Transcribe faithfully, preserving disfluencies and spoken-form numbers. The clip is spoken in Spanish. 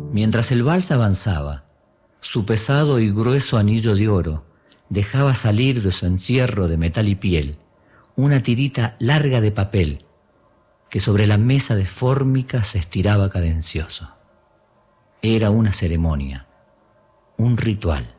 Mientras el vals avanzaba, su pesado y grueso anillo de oro dejaba salir de su encierro de metal y piel una tirita larga de papel que sobre la mesa de fórmica se estiraba cadencioso. Era una ceremonia, un ritual.